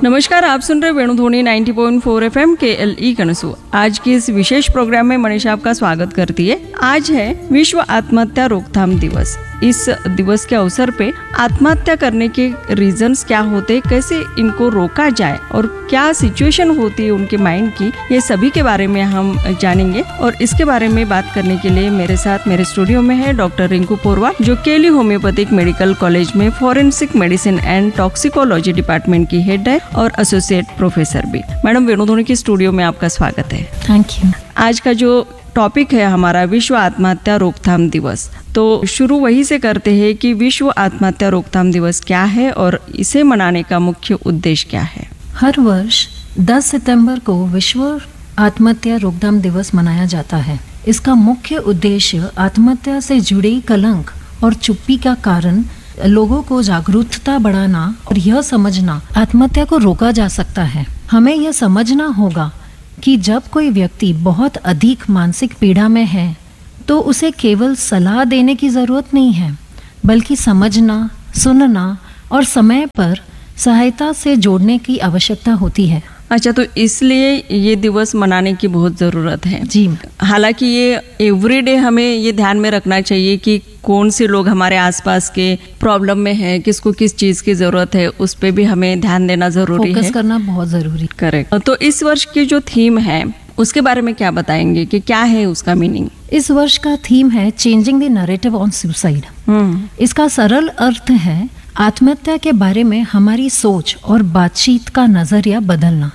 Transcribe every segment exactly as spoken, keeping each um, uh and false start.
नमस्कार, आप सुन रहे वेणुध्वनि नब्बे पॉइंट चार एफएम के एल ई कनसू। आज के इस विशेष प्रोग्राम में मनीषा आपका स्वागत करती है। आज है विश्व आत्महत्या रोकथाम दिवस। इस दिवस के अवसर पे आत्महत्या करने के रीजंस क्या होते, कैसे इनको रोका जाए और क्या सिचुएशन होती है उनके माइंड की, ये सभी के बारे में हम जानेंगे। और इसके बारे में बात करने के लिए मेरे साथ मेरे स्टूडियो में है डॉक्टर रिंकू पोरवा, जो केली होम्योपैथिक मेडिकल कॉलेज में forensic medicine and toxicology department की हेड है और एसोसिएट प्रोफेसर भी। मैडम, वेणुध्वनि की स्टूडियो में आपका स्वागत है। Thank you. आज का जो टॉपिक है हमारा विश्व आत्महत्या रोकथाम दिवस, तो शुरू वही से करते हैं कि विश्व आत्महत्या रोकथाम दिवस क्या है और इसे मनाने का मुख्य उद्देश्य क्या है। हर वर्ष दस सितंबर को विश्व आत्महत्या रोकथाम दिवस मनाया जाता है। इसका मुख्य उद्देश्य आत्महत्या से जुड़े कलंक और चुप्पी का कारण लोगों को जागरूकता बढ़ाना और यह समझना आत्महत्या को रोका जा सकता है। हमें यह समझना होगा कि जब कोई व्यक्ति बहुत अधिक मानसिक पीड़ा में है तो उसे केवल सलाह देने की ज़रूरत नहीं है, बल्कि समझना, सुनना और समय पर सहायता से जोड़ने की आवश्यकता होती है। अच्छा, तो इसलिए ये दिवस मनाने की बहुत ज़रूरत है। जी। हालांकि ये एवरीडे हमें ये ध्यान में रखना चाहिए कि कौन से लोग हमारे आसपास के प्रॉब्लम में हैं, किसको किस चीज़ की ज़रूरत है, उस पे भी हमें ध्यान देना ज़रूरी है। फोकस करना बहुत ज़रूरी। करेक्ट। तो इस वर्ष की जो थीम है उसके बारे में क्या बताएंगे कि क्या है उसका मीनिंग? इस वर्ष का थीम है changing the narrative on suicide. इसका सरल अर्थ है आत्महत्या के बारे में हमारी सोच और बातचीत का नजरिया बदलना।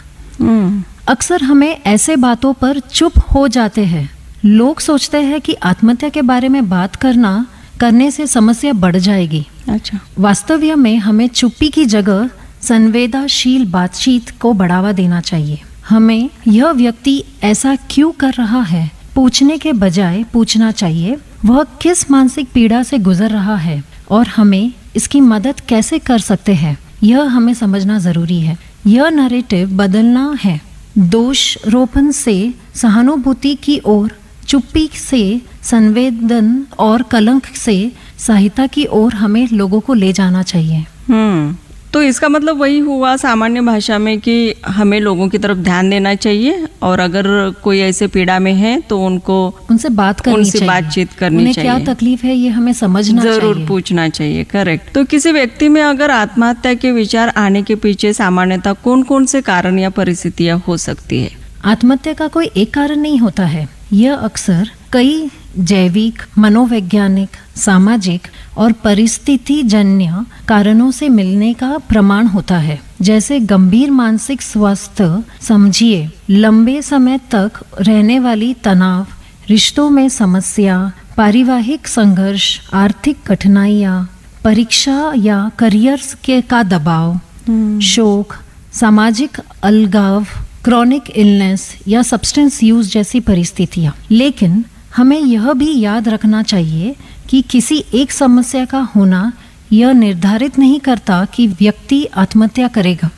अक्सर हमें ऐसे बातों पर चुप हो जाते हैं। लोग सोचते हैं कि आत्महत्या के बारे में बात करना करने से समस्या बढ़ जाएगी। अच्छा। वास्तव में हमें चुप्पी की जगह संवेदनशील बातचीत को बढ़ावा देना चाहिए। हमें यह व्यक्ति ऐसा क्यों कर रहा है पूछने के बजाय पूछना चाहिए वह किस मानसिक पीड़ा से गुजर रहा है और हमें इसकी मदद कैसे कर सकते हैं, यह हमें समझना जरूरी है। यह नैरेटिव बदलना है। दोषारोपण से सहानुभूति की ओर, चुप्पी से संवेदन और कलंक से सहायता की ओर हमें लोगों को ले जाना चाहिए। हम्म तो इसका मतलब वही हुआ सामान्य भाषा में कि हमें लोगों की तरफ ध्यान देना चाहिए और अगर कोई ऐसे पीड़ा में है तो उनको उनसे बात करनी उनसे चाहिए, बातचीत करनी उन्हें चाहिए, क्या तकलीफ है ये हमें समझना चाहिए, जरूर पूछना चाहिए। करेक्ट। तो किसी व्यक्ति में अगर आत्महत्या के विचार आने के पीछे सामान्यतः कौन कौन से कारण या परिस्थितियां हो सकती है? आत्महत्या का कोई एक कारण नहीं होता है। यह अक्सर कई जैविक, मनोवैज्ञानिक, सामाजिक और परिस्थितिजन्य कारणों से मिलने का प्रमाण होता है। जैसे गंभीर मानसिक स्वास्थ्य, समझिए लंबे समय तक रहने वाली तनाव, रिश्तों में समस्या, पारिवारिक संघर्ष, आर्थिक कठिनाइयाँ, परीक्षा या करियर के का दबाव, शोक, सामाजिक अलगाव, क्रॉनिक इलनेस या सब्सटेंस यूज जैसी परिस्थितियाँ। लेकिन हमें यह भी याद रखना चाहिए कि किसी एक समस्या का होना यह निर्धारित नहीं करता कि व्यक्ति आत्महत्या करेगा।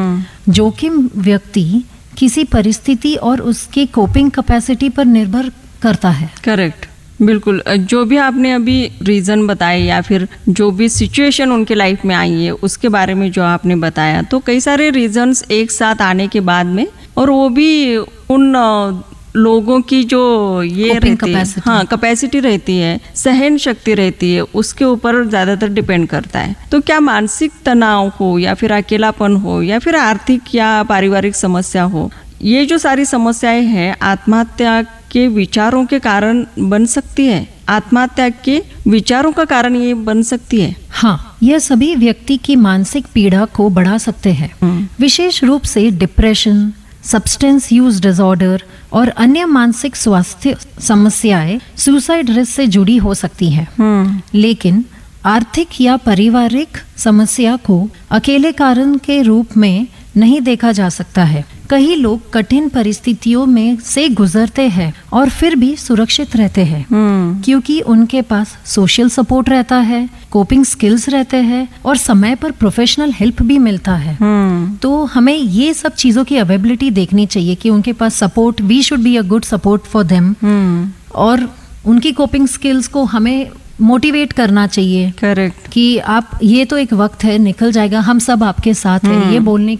जोखिम व्यक्ति किसी परिस्थिति और उसके कोपिंग कैपेसिटी पर निर्भर करता है। करेक्ट, बिल्कुल। जो भी आपने अभी रीज़न बताए या फिर जो भी सिचुएशन उनके लाइफ में आई है उसके बारे में जो आपने बताया, तो कई सारे रीजंस एक साथ आने के बाद में, और वो भी उन लोगों की जो ये रहती है, हाँ कैपेसिटी रहती है, सहन शक्ति रहती है, उसके ऊपर ज़्यादातर डिपेंड करता है। तो क्या मानसिक तनाव हो या फिर अकेलापन हो या फिर आर्थिक या पारिवारिक समस्या हो, ये जो सारी समस्याएं हैं आत्महत्या के विचारों के कारण बन सकती है? आत्महत्या के विचारों का कारण ये बन सकती है? हाँ, यह सभी व्यक्ति की मानसिक पीड़ा को बढ़ा सकते हैं। विशेष रूप से डिप्रेशन, सब्सटेंस यूज डिसऑर्डर और अन्य मानसिक स्वास्थ्य समस्याएं सुसाइड रिस्क से जुड़ी हो सकती हैं। लेकिन आर्थिक या पारिवारिक समस्या को अकेले कारण के रूप में नहीं देखा जा सकता है। कई लोग कठिन परिस्थितियों में से गुजरते हैं और फिर भी सुरक्षित रहते हैं क्योंकि उनके पास सोशल सपोर्ट रहता है, कोपिंग स्किल्स रहते हैं और समय पर प्रोफेशनल हेल्प भी मिलता है। तो हमें ये सब चीजों की अवेलेबिलिटी देखनी चाहिए कि उनके पास support, we should be a good support for them, और उनकी कोपिंग स्किल्स को हमें मोटिवेट करना चाहिए। करेक्ट। कि आप, ये तो एक वक्त है, निकल जाएगा, हम सब आपके साथ हैं, ये बोलने का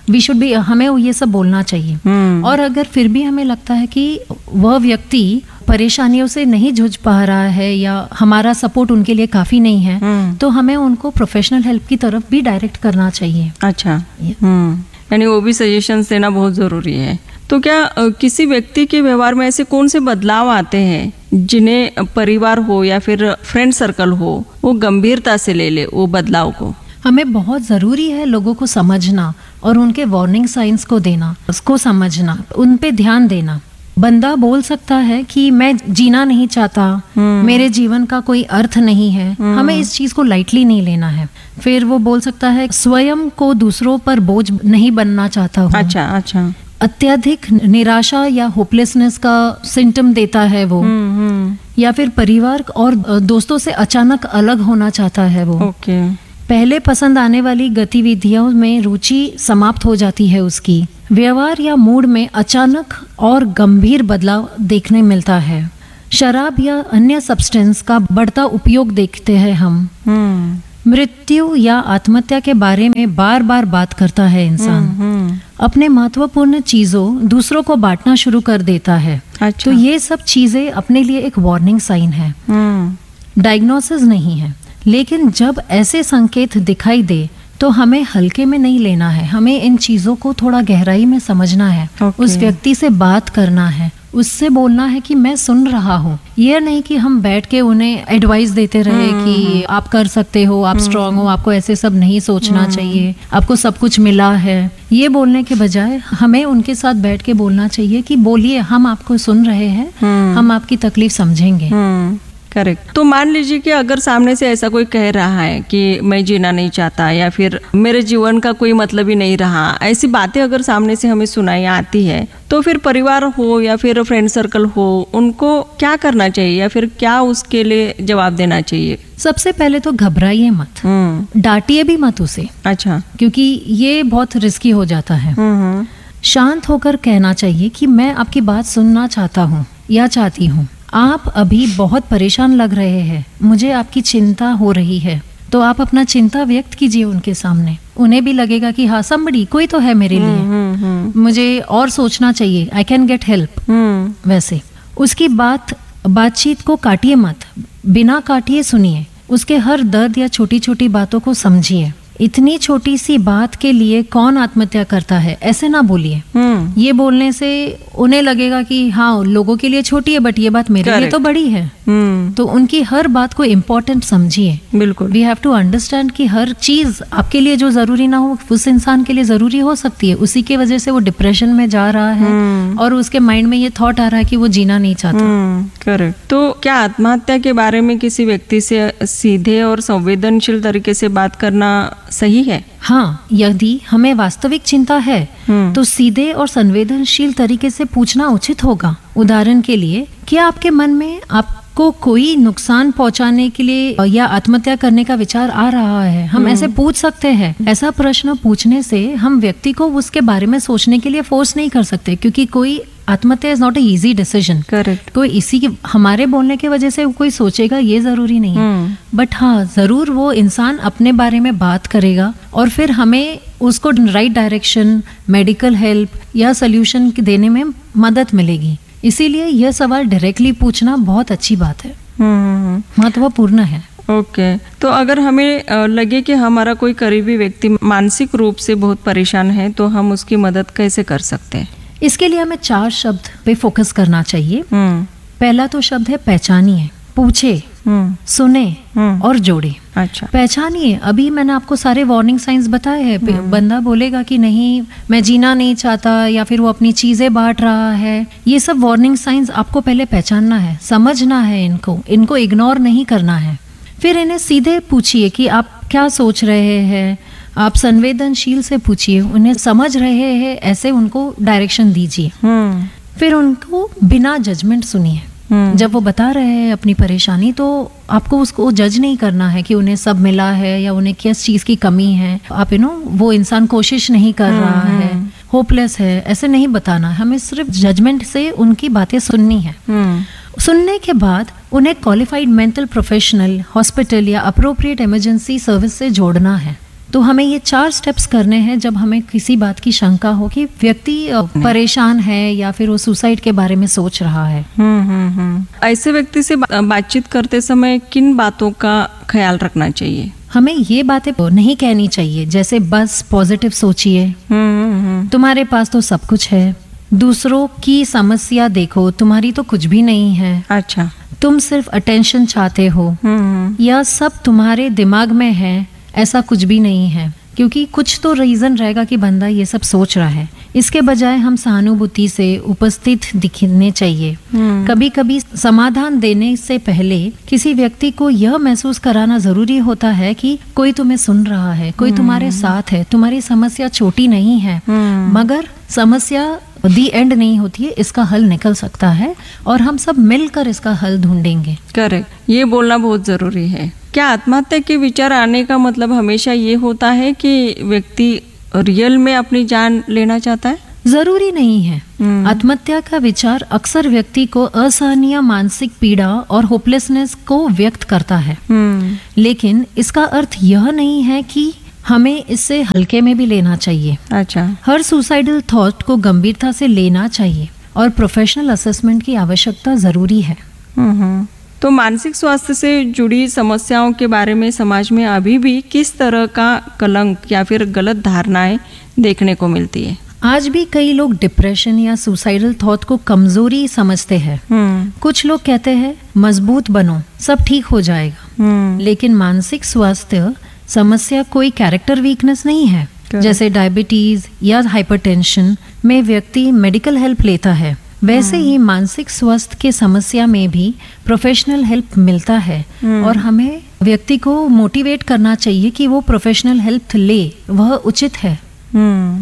वी शुड बी, हमें ये सब बोलना चाहिए। हम्म। और अगर फिर भी हमें लगता है कि वह व्यक्ति परेशानियों से नहीं जूझ पा रहा है या हमारा सपोर्ट उनके लिए काफी नहीं है, हम्म। तो हमें उनको प्रोफेशनल हेल्प की तरफ भी डायरेक्ट करना चाहिए। अच्छा। हम्म। यानी वो भी सजेशंस देना बहुत जरूरी है। तो क्या अ, किसी व्यक्ति के व्यवहार में ऐसे कौन से बदलाव आते हैं जिन्हें परिवार हो या फिर फ्रेंड सर्कल हो वो गंभीरता से ले ले वो बदलाव को? हमें बहुत ज़रूरी है लोगों को समझना और उनके वार्निंग साइंस को देना, उसको समझना, उन पे ध्यान देना। बंदा बोल सकता है कि मैं जीना नहीं चाहता, मेरे जीवन का कोई अर्थ नहीं है, हमें इस चीज को लाइटली नहीं लेना है। फिर वो बोल सकता है स्वयं को दूसरों पर बोझ नहीं बनना चाहता हूँ। अच्छा अच्छा। अत्यधिक निराशा या होपलेसनेस का सिम्टम देता है वो, या फिर परिवार और दोस्तों से अचानक अलग होना चाहता है वो। ओके। पहले पसंद आने वाली गतिविधियों में रुचि समाप्त हो जाती है उसकी। व्यवहार या मूड में अचानक और गंभीर बदलाव देखने मिलता है। शराब या अन्य सब्सटेंस का बढ़ता उपयोग देखते हैं हम। मृत्यु या आत्महत्या के बारे में बार बार बात करता है इंसान। अपने महत्वपूर्ण चीजों दूसरों को बांटना शुरू कर देता है। अच्छा। तो ये सब चीजें अपने लिए एक वार्निंग साइन है, डायग्नोसिस नहीं है। लेकिन जब ऐसे संकेत दिखाई दे तो हमें हल्के में नहीं लेना है, हमें इन चीजों को थोड़ा गहराई में समझना है। Okay. उस व्यक्ति से बात करना है, उससे बोलना है कि मैं सुन रहा हूँ। यह नहीं कि हम बैठ के उन्हें एडवाइस देते रहे कि आप कर सकते हो, आप स्ट्रांग हो, आपको ऐसे सब नहीं सोचना चाहिए, आपको सब कुछ मिला है। ये बोलने के बजाय हमें उनके साथ बैठ के बोलना चाहिए कि बोलिए, हम आपको सुन रहे हैं, हम आपकी तकलीफ समझेंगे। करेक्ट। तो मान लीजिए कि अगर सामने से ऐसा कोई कह रहा है कि मैं जीना नहीं चाहता या फिर मेरे जीवन का कोई मतलब ही नहीं रहा, ऐसी बातें अगर सामने से हमें सुनाई आती है, तो फिर परिवार हो या फिर फ्रेंड सर्कल हो, उनको क्या करना चाहिए या फिर क्या उसके लिए जवाब देना चाहिए? सबसे पहले तो घबराइए मत, डांटिए भी मत उसे। अच्छा। क्योंकि ये बहुत रिस्की हो जाता है। शांत होकर कहना चाहिए कि मैं आपकी बात सुनना चाहता हूँ या चाहती हूँ, आप अभी बहुत परेशान लग रहे हैं, मुझे आपकी चिंता हो रही है। तो आप अपना चिंता व्यक्त कीजिए उनके सामने, उन्हें भी लगेगा कि हाँ somebody, कोई तो है मेरे लिए, मुझे और सोचना चाहिए, आई कैन गेट हेल्प। वैसे उसकी बात बातचीत को काटिए मत, बिना काटिए सुनिए, उसके हर दर्द या छोटी छोटी बातों को समझिए। इतनी छोटी सी बात के लिए कौन आत्महत्या करता है, ऐसे ना बोलिए। ये बोलने से उन्हें लगेगा कि हाँ लोगों के लिए छोटी है बट ये बात मेरे Correct. लिए तो बड़ी है। तो उनकी हर बात को इम्पोर्टेंट समझिए। बिल्कुल। वी हैव टू अंडरस्टैंड कि हर चीज आपके लिए जो जरूरी ना हो उस इंसान के लिए जरूरी हो सकती है। उसी की वजह से वो डिप्रेशन में जा रहा है और उसके माइंड में ये थॉट आ रहा है कि वो जीना नहीं चाहता। करेक्ट। तो क्या आत्महत्या के बारे में किसी व्यक्ति से सीधे और संवेदनशील तरीके से बात करना सही है? हाँ, यदि हमें वास्तविक चिंता है तो सीधे और संवेदनशील तरीके से पूछना उचित होगा। उदाहरण के लिए, क्या आपके मन में आपको कोई नुकसान पहुंचाने के लिए या आत्महत्या करने का विचार आ रहा है? हम ऐसे पूछ सकते हैं। ऐसा प्रश्न पूछने से हम व्यक्ति को उसके बारे में सोचने के लिए फोर्स नहीं कर सकते, क्योंकि कोई आत्महत्या is not a easy decision. Correct. कोई इसी के हमारे बोलने की वजह से कोई सोचेगा ये जरूरी नहीं है, बट हाँ जरूर वो इंसान अपने बारे में बात करेगा और फिर हमें उसको राइट डायरेक्शन, मेडिकल हेल्प या सोल्यूशन देने में मदद मिलेगी। इसीलिए यह सवाल डायरेक्टली पूछना बहुत अच्छी बात है, महत्वपूर्ण है। Okay okay. तो अगर हमें लगे कि हमारा कोई करीबी व्यक्ति मानसिक रूप से बहुत परेशान है, तो हम उसकी मदद कैसे कर सकते हैं? इसके लिए हमें चार शब्द पे फोकस करना चाहिए। पहला तो शब्द है पहचानिए, पूछे, सुने और जोड़े। अच्छा। पहचानिए, अभी मैंने आपको सारे वार्निंग साइंस बताए हैं। बंदा बोलेगा कि नहीं मैं जीना नहीं चाहता या फिर वो अपनी चीजें बांट रहा है, ये सब वार्निंग साइंस आपको पहले पहचानना है, समझना है, इनको इनको इग्नोर नहीं करना है। फिर इन्हें सीधे पूछिए कि आप क्या सोच रहे हैं, आप संवेदनशील से पूछिए, उन्हें समझ रहे हैं ऐसे उनको डायरेक्शन दीजिए। फिर उनको बिना जजमेंट सुनिए। जब वो बता रहे हैं अपनी परेशानी, तो आपको उसको जज नहीं करना है कि उन्हें सब मिला है या उन्हें किस चीज की कमी है। आप यू नो वो इंसान कोशिश नहीं कर रहा है, होपलेस है, ऐसे नहीं बताना। हमें सिर्फ जजमेंट से उनकी बातें सुननी है। सुनने के बाद उन्हें क्वालिफाइड मेंटल प्रोफेशनल, हॉस्पिटल या अप्रोप्रिएट इमरजेंसी सर्विस से जोड़ना है। तो हमें ये चार स्टेप्स करने हैं जब हमें किसी बात की शंका हो कि व्यक्ति अ, परेशान है या फिर वो सुसाइड के बारे में सोच रहा है। हम्म हम्म हम्म ऐसे व्यक्ति से बा- बातचीत करते समय किन बातों का ख्याल रखना चाहिए? हमें ये बातें नहीं कहनी चाहिए, जैसे बस पॉजिटिव सोचिए, हम्म हम्म तुम्हारे पास तो सब कुछ है, दूसरों की समस्या देखो, तुम्हारी तो कुछ भी नहीं है, अच्छा। तुम सिर्फ अटेंशन चाहते हो, हम्म या सब तुम्हारे दिमाग में है, ऐसा कुछ भी नहीं है। क्योंकि कुछ तो रीजन रहेगा कि बंदा ये सब सोच रहा है। इसके बजाय हम सहानुभूति से उपस्थित दिखने चाहिए। हम्म कभी कभी समाधान देने से पहले किसी व्यक्ति को यह महसूस कराना जरूरी होता है कि कोई तुम्हें सुन रहा है, कोई तुम्हारे साथ है, तुम्हारी समस्या छोटी नहीं है, हम्म मगर समस्या दी एंड नहीं होती है, इसका हल निकल सकता है और हम सब मिलकर इसका हल ढूंढेंगे। करेक्ट, ये बोलना बहुत जरूरी है। क्या आत्महत्या के विचार आने का मतलब हमेशा ये होता है कि व्यक्ति रियल में अपनी जान लेना चाहता है? जरूरी नहीं है। हम्म। आत्महत्या का विचार अक्सर व्यक्ति को असहनीय मानसिक पीड़ा और होपलेसनेस को व्यक्त करता है, हम्म लेकिन इसका अर्थ यह नहीं है कि हमें इससे हल्के में भी लेना चाहिए। अच्छा। हर सुसाइडल थॉट को गंभीरता से लेना चाहिए और प्रोफेशनल असेसमेंट की आवश्यकता जरूरी है। हम्म तो मानसिक स्वास्थ्य से जुड़ी समस्याओं के बारे में समाज में अभी भी किस तरह का कलंक या फिर गलत धारणाएं देखने को मिलती है? आज भी कई लोग डिप्रेशन या सुसाइडल थॉट को कमजोरी समझते हैं। हम्म कुछ लोग कहते हैं मजबूत बनो, सब ठीक हो जाएगा, हम्म लेकिन मानसिक स्वास्थ्य समस्या कोई कैरेक्टर वीकनेस नहीं है। जैसे डायबिटीज या हाइपरटेंशन में व्यक्ति मेडिकल हेल्प लेता है, वैसे ही मानसिक स्वास्थ्य के समस्या में भी प्रोफेशनल हेल्प मिलता है और हमें व्यक्ति को मोटिवेट करना चाहिए कि वो प्रोफेशनल हेल्प ले, वह उचित है। हम्म